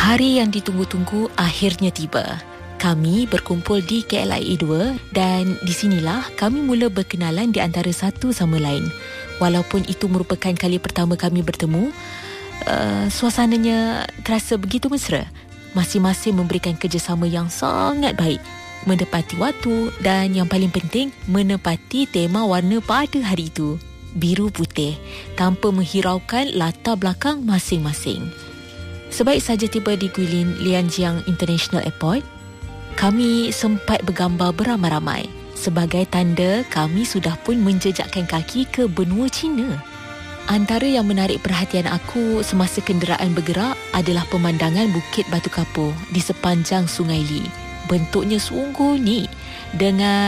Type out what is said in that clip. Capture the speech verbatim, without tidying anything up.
Hari yang ditunggu-tunggu akhirnya tiba. Kami berkumpul di K L I A dua dan di sinilah kami mula berkenalan di antara satu sama lain. Walaupun itu merupakan kali pertama kami bertemu, uh, suasananya terasa begitu mesra. Masing-masing memberikan kerjasama yang sangat baik, menepati waktu dan yang paling penting, menepati tema warna pada hari itu, biru putih, tanpa menghiraukan latar belakang masing-masing. Sebaik saja tiba di Guilin Lianjiang International Airport, kami sempat bergambar beramai-ramai sebagai tanda kami sudah pun menjejakkan kaki ke benua Cina. Antara yang menarik perhatian aku semasa kenderaan bergerak adalah pemandangan Bukit Batu Kapur di sepanjang Sungai Li. Bentuknya sungguh unik dengan